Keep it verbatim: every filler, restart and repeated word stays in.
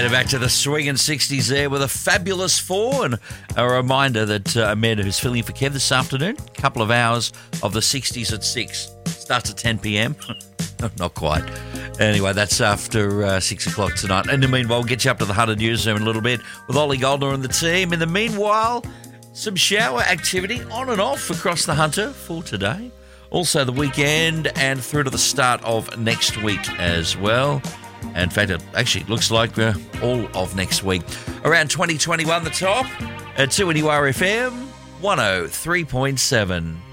Headed back to the swinging sixties there with a fabulous four, and a reminder that uh, Amanda, who's filling in for Kev this afternoon, a couple of hours of the sixties at six. Starts at ten p.m. Not quite. Anyway, that's after uh, six o'clock tonight. In the meanwhile, we'll get you up to the Hunter newsroom in a little bit with Ollie Goldner and the team. In the meanwhile, some shower activity on and off across the Hunter for today. Also the weekend and through to the start of next week as well. In fact, it actually looks like uh, all of next week. Around twenty twenty-one, the top at two N U R F M one oh three point seven.